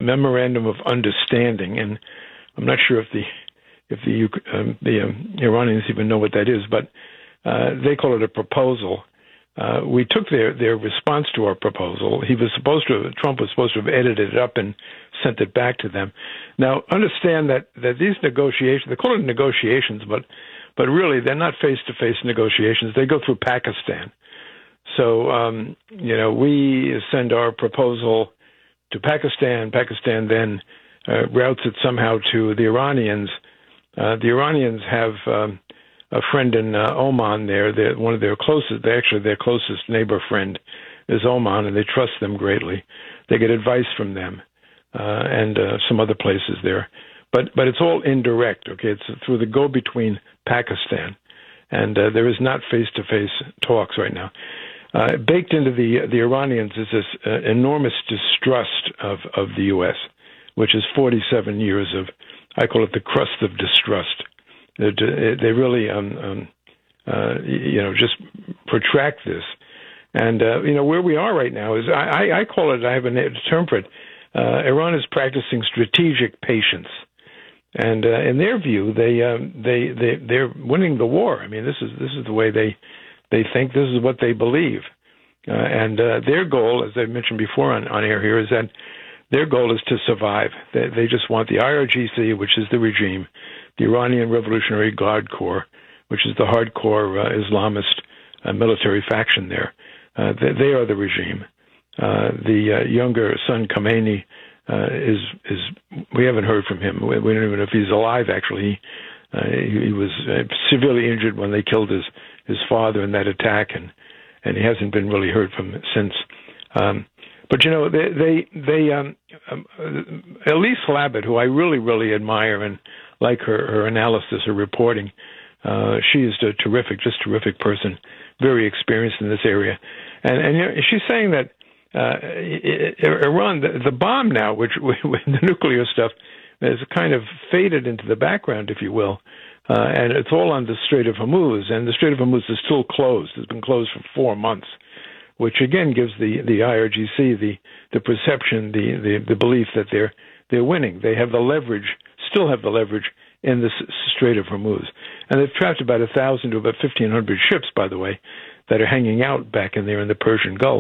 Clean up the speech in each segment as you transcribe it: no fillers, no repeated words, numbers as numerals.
memorandum of understanding, and I'm not sure if the Iranians even know what that is, but they call it a proposal. We took their response to our proposal. Trump was supposed to have edited it up and sent it back to them. Now, understand that these negotiations, they call it negotiations, but really they're not face-to-face negotiations. They go through Pakistan. So, we send our proposal to Pakistan. Pakistan then routes it somehow to the Iranians. The Iranians have a friend in Oman there. One of their closest, their closest neighbor friend is Oman, and they trust them greatly. They get advice from them and some other places there. But it's all indirect, okay? It's through the go-between Pakistan, and there is not face-to-face talks right now. Baked into the Iranians is this enormous distrust of the U.S., which is 47 years of, I call it the crust of distrust. They really, just protract this. And, where we are right now is, I call it, I have a term for it, Iran is practicing strategic patience. And in their view, they're winning the war. I mean, this is the way they think, this is what they believe. And their goal, as I mentioned before on air here, is that their goal is to survive. They just want the IRGC, which is the regime, the Iranian Revolutionary Guard Corps, which is the hardcore Islamist military faction there. They are the regime. The younger son, Khamenei, is we haven't heard from him. We don't even know if he's alive, actually. He was severely injured when they killed his father in that attack, and he hasn't been really heard from since. But Elise Labott, who I really, really admire and like her analysis, her reporting, she is a terrific person, very experienced in this area, and she's saying that Iran, the bomb now, which with the nuclear stuff, has kind of faded into the background, if you will, and it's all on the Strait of Hormuz, and the Strait of Hormuz is still closed. It's been closed for 4 months, which again gives the IRGC the perception, the belief that they're winning. They have the leverage, still have the leverage in the Strait of Hormuz, and they've trapped about 1,000 to about 1,500 ships, by the way, that are hanging out back in there in the Persian Gulf.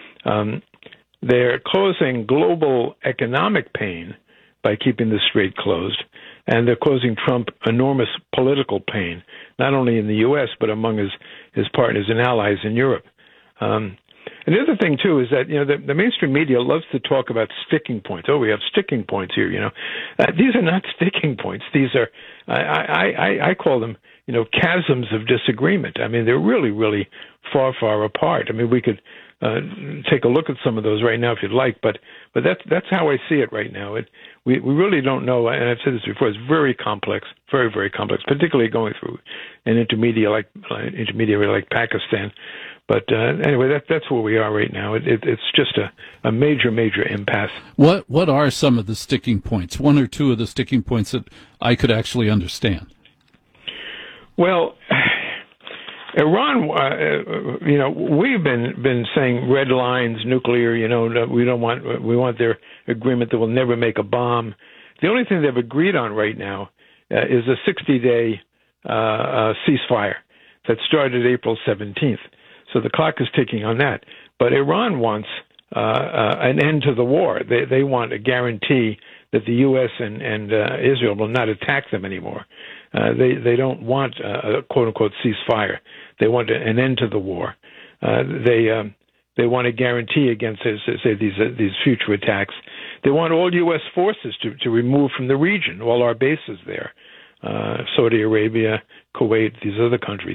They're causing global economic pain by keeping the strait closed, and they're causing Trump enormous political pain, not only in the U.S., but among his partners and allies in Europe. And the other thing, too, is that, the mainstream media loves to talk about sticking points. Oh, we have sticking points here, These are not sticking points. These are, I call them, chasms of disagreement. I mean, they're really, really far, far apart. I mean, we could take a look at some of those right now if you'd like, but that's how I see it right now. We really don't know, and I've said this before, it's very complex, very, very complex, particularly going through an intermediary like Pakistan. But anyway, that's where we are right now. It's just a major, major impasse. What are some of the sticking points? One or two of the sticking points that I could actually understand? Well, Iran, we've been saying red lines, nuclear. We want their agreement that will never make a bomb. The only thing they've agreed on right now is a 60-day ceasefire that started April 17th. So the clock is ticking on that. But Iran wants an end to the war. They want a guarantee that the U.S. and Israel will not attack them anymore. They don't want a quote-unquote ceasefire. They want an end to the war. They want a guarantee against, say, these future attacks. They want all U.S. forces to remove from the region, all our bases there, Saudi Arabia, Kuwait, these other countries.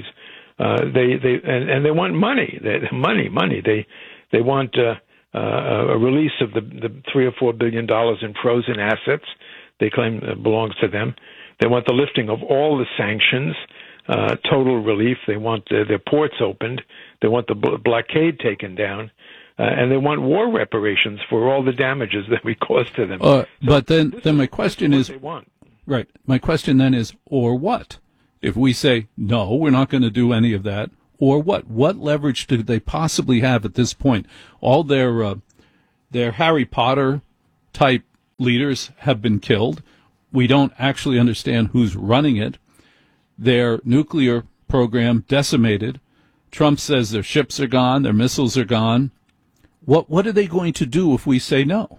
They want money. Money. They want a release of the $3 or $4 billion in frozen assets they claim belongs to them. They want the lifting of all the sanctions, total relief. They want their ports opened. They want the blockade taken down. And they want war reparations for all the damages that we caused to them. But then my question is, right, my question then is, or what? If we say, no, we're not going to do any of that, or what? What leverage do they possibly have at this point? All their Harry Potter type leaders have been killed. We don't actually understand who's running it. Their nuclear program decimated. Trump says their ships are gone, their missiles are gone. What are they going to do if we say no?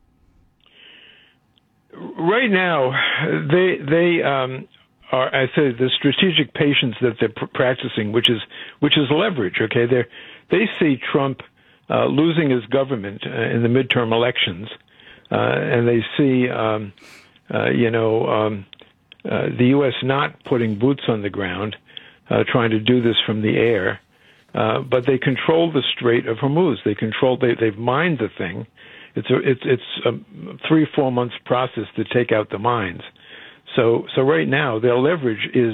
Right now, they are, I say, the strategic patience that they're practicing, which is leverage. Okay, they see Trump losing his government in the midterm elections, and they see the U.S. not putting boots on the ground, trying to do this from the air. But they control the Strait of Hormuz. They've mined the thing. It's a 3-4 months process to take out the mines. So right now their leverage is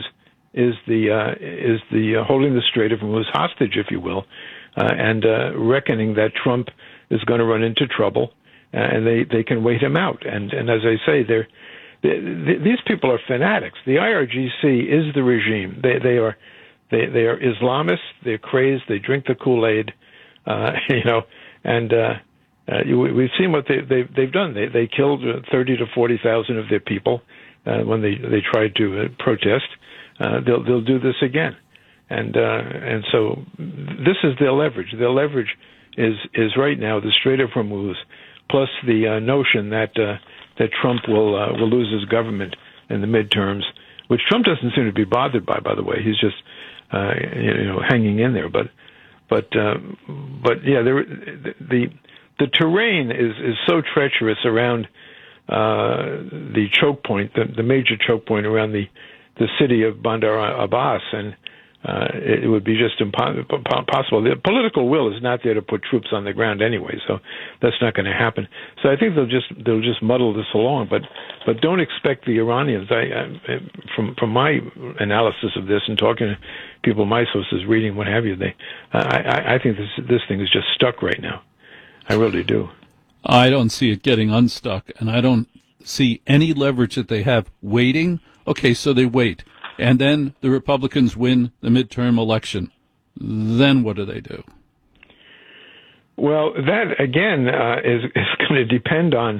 the holding the Strait of Hormuz hostage, if you will, and reckoning that Trump is going to run into trouble, and they can wait him out. And as I say, these people are fanatics. The IRGC is the regime. They are Islamists. They're crazed. They drink the Kool-Aid, and we've seen what they've done. They killed 30 to 40,000 of their people when they tried to protest. They'll do this again, and so this is their leverage. Their leverage is right now the Strait of Hormuz, plus the notion that Trump will lose his government in the midterms, which Trump doesn't seem to be bothered by the way. He's just hanging in there. But yeah, the terrain is so treacherous around the choke point, the major choke point around the city of Bandar Abbas, and it would be just impossible. The political will is not there to put troops on the ground anyway, so that's not going to happen. So I think they'll just muddle this along, but don't expect the Iranians. From my analysis of this and talking to people, my sources, reading, what have you, I think this thing is just stuck right now. I really do. I don't see it getting unstuck, and I don't see any leverage that they have waiting. Okay, so they wait. And then the Republicans win the midterm election. Then what do they do? Well, that, again, is going to depend on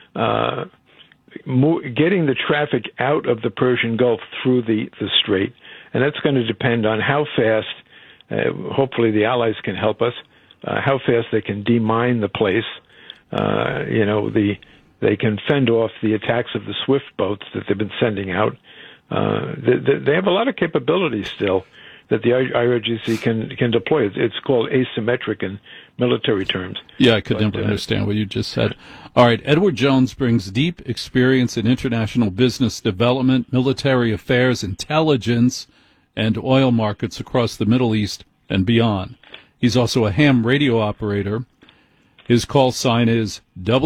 getting the traffic out of the Persian Gulf through the strait. And that's going to depend on how fast, hopefully the Allies can help us, how fast they can demine the place. They can fend off the attacks of the Swift boats that they've been sending out. They have a lot of capabilities still that the IRGC can deploy. It's called asymmetric in military terms. Yeah, I could never understand what you just said. All right, Edward Jones brings deep experience in international business development, military affairs, intelligence, and oil markets across the Middle East and beyond. He's also a ham radio operator. His call sign is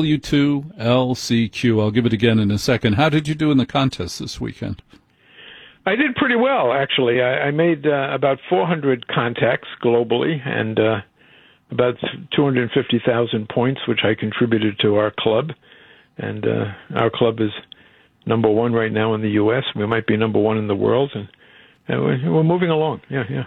W2LCQ. I'll give it again in a second. How did you do in the contest this weekend? I did pretty well, actually. I made about 400 contacts globally and about 250,000 points, which I contributed to our club. And our club is number one right now in the U.S. We might be number one in the world, and we're moving along. Yeah.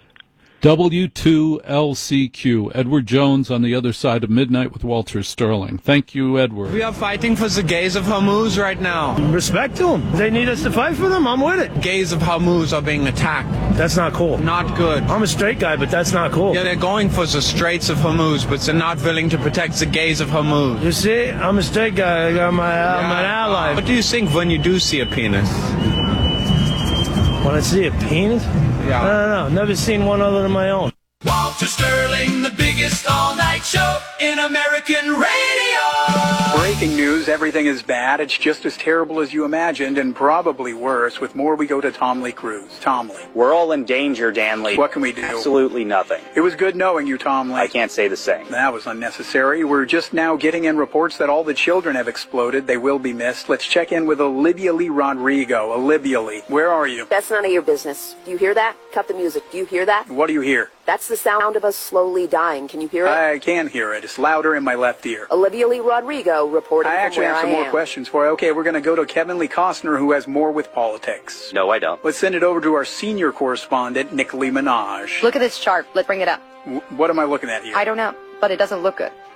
W2LCQ. Edward Jones on the other side of midnight with Walter Sterling. Thank you, Edward. We are fighting for the gays of Hormuz right now. Respect to them. They need us to fight for them. I'm with it. Gays of Hormuz are being attacked. That's not cool. Not good. I'm a straight guy, but that's not cool. Yeah, they're going for the Straits of Hormuz, but they're not willing to protect the gays of Hormuz. You see, I'm a straight guy. I'm an ally. What do you think when you do see a penis? When I see a penis? Yeah. I don't know. Never seen one other than my own. Walter Sterling, the biggest all-night show in American radio. Breaking news, everything is bad. It's just as terrible as you imagined, and probably worse. With more, we go to Tom Lee Cruz. Tom Lee. We're all in danger, Dan Lee. What can we do? Absolutely nothing. It was good knowing you, Tom Lee. I can't say the same. That was unnecessary. We're just now getting in reports that all the children have exploded. They will be missed. Let's check in with Olivia Lee Rodrigo. Olivia Lee, where are you? That's none of your business. Do you hear that? Cut the music. Do you hear that? What do you hear? That's the sound of us slowly dying. Can you hear it? I can hear it. It's louder in my left ear. Olivia Lee Rodrigo reporting I actually have some more questions for you. Okay, we're going to go to Kevin Lee Costner, who has more with politics. No, I don't. Let's send it over to our senior correspondent, Nick Lee Minaj. Look at this chart. Let's bring it up. What am I looking at here? I don't know, but it doesn't look good.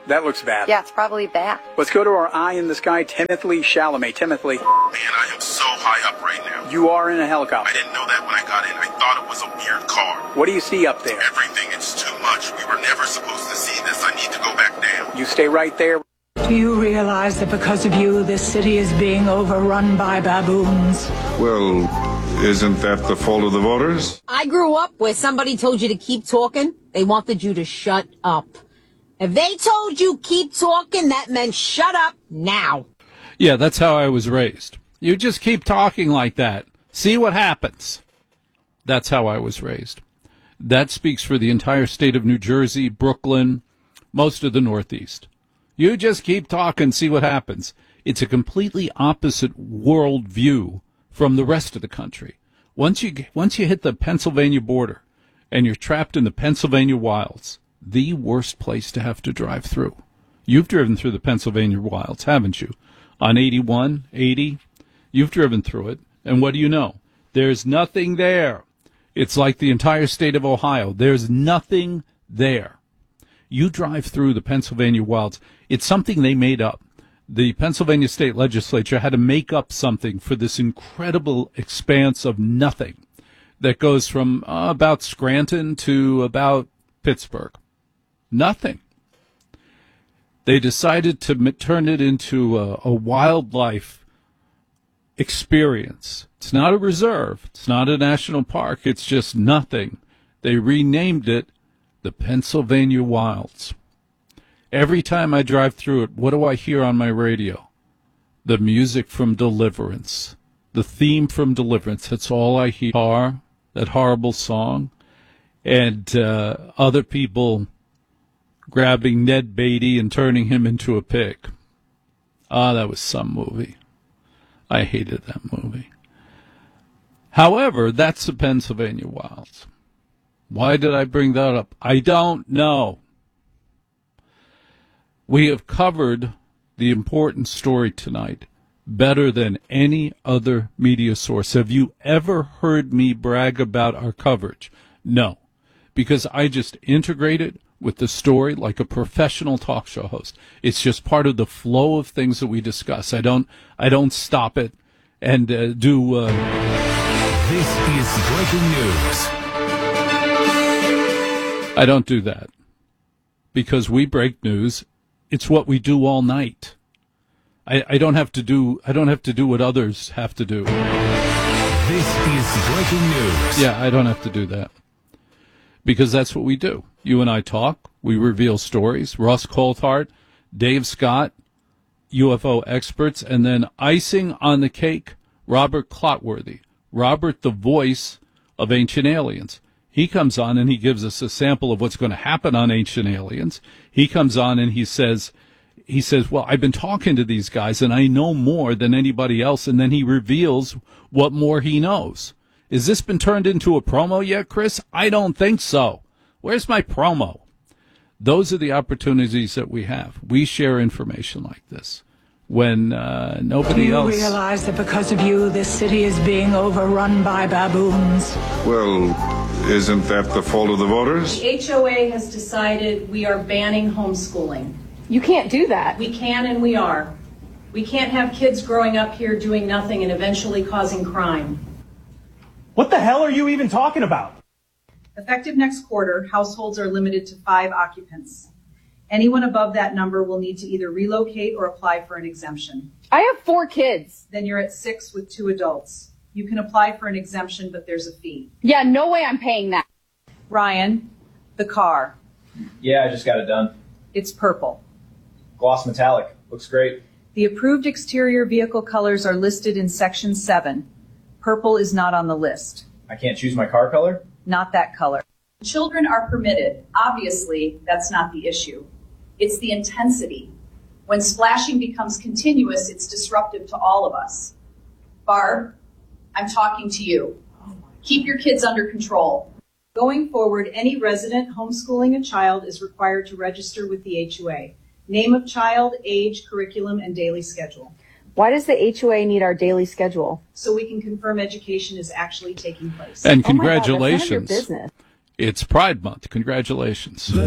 That looks bad. Yeah, it's probably bad. Let's go to our eye in the sky, Timothy Chalamet. Timothy. Man, I am so high up right now. You are in a helicopter. I didn't know that when I got in. I thought it was a weird car. What do you see up there? Everything, it's too much. We were never supposed to see this. I need to go back down. You stay right there. Do you realize that because of you, this city is being overrun by baboons? Well, isn't that the fault of the voters? I grew up where somebody told you to keep talking. They wanted you to shut up. If they told you keep talking, that meant shut up now. Yeah, that's how I was raised. You just keep talking like that. See what happens. That's how I was raised. That speaks for the entire state of New Jersey, Brooklyn, most of the Northeast. You just keep talking, see what happens. It's a completely opposite worldview from the rest of the country. Once you hit the Pennsylvania border and you're trapped in the Pennsylvania wilds, the worst place to have to drive through. You've driven through the Pennsylvania wilds, haven't you? On 81, 80, you've driven through it. And what do you know? There's nothing there. It's like the entire state of Ohio. There's nothing there. You drive through the Pennsylvania wilds. It's something they made up. The Pennsylvania state legislature had to make up something for this incredible expanse of nothing that goes from about Scranton to about Pittsburgh. Nothing. They decided to turn it into a wildlife experience. It's not a reserve. It's not a national park. It's just nothing. They renamed it the Pennsylvania Wilds. Every time I drive through it, what do I hear on my radio? The music from Deliverance. The theme from Deliverance. That's all I hear. That horrible song. And other people grabbing Ned Beatty and turning him into a pig. That was some movie. I hated that movie. However, that's the Pennsylvania Wilds. Why did I bring that up? I don't know. We have covered the important story tonight better than any other media source. Have you ever heard me brag about our coverage? No, because I just integrate it with the story like a professional talk show host. It's just part of the flow of things that we discuss. I don't stop it and do. This is breaking news. I don't do that because we break news. It's what we do all night. I don't have to do what others have to do. This is breaking news. Yeah, I don't have to do that because that's what we do. You and I talk. We reveal stories. Ross Coulthart, Dave Scott, UFO experts, and then icing on the cake, Robert Clotworthy. Robert, the voice of Ancient Aliens. He comes on and he gives us a sample of what's going to happen on Ancient Aliens. He comes on and he says, well, I've been talking to these guys and I know more than anybody else. And then he reveals what more he knows. Has this been turned into a promo yet, Chris? I don't think so. Where's my promo? Those are the opportunities that we have. We share information like this when nobody else. Do you realize that because of you, this city is being overrun by baboons? Well, isn't that the fault of the voters? The HOA has decided we are banning homeschooling. You can't do that. We can and we are. We can't have kids growing up here doing nothing and eventually causing crime. What the hell are you even talking about? Effective next quarter, households are limited to 5 occupants. Anyone above that number will need to either relocate or apply for an exemption. I have 4 kids. Then you're at 6 with 2 adults. You can apply for an exemption, but there's a fee. Yeah, no way I'm paying that. Ryan, the car. Yeah, I just got it done. It's purple. Gloss metallic. Looks great. The approved exterior vehicle colors are listed in Section 7. Purple is not on the list. I can't choose my car color? Not that color. Children are permitted. Obviously, that's not the issue. It's the intensity. When splashing becomes continuous, it's disruptive to all of us. Barb, I'm talking to you. Keep your kids under control. Going forward, any resident homeschooling a child is required to register with the HOA. Name of child, age, curriculum, and daily schedule. Why does the HOA need our daily schedule? So we can confirm education is actually taking place. And congratulations. Oh my God, that's none of your business. It's Pride Month. Congratulations.